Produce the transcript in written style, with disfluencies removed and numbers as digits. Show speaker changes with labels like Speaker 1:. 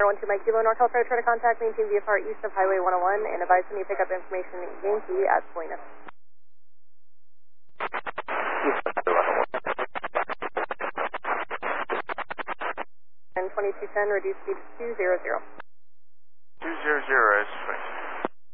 Speaker 1: 12 Mike Kilo, NorCal Pro, try to contact maintain VFR east of Highway 101 and advise when you pick up information Yankee at Salinas. And 2210, reduce speed to 200.
Speaker 2: 200 is